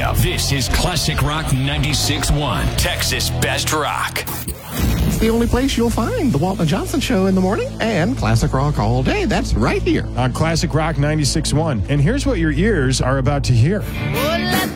Now, this is Classic Rock 96.1, Texas Best Rock. It's the only place you'll find the Walton Johnson Show in the morning and Classic Rock all day. That's right here on Classic Rock 96.1. And here's what your ears are about to hear. Oh, let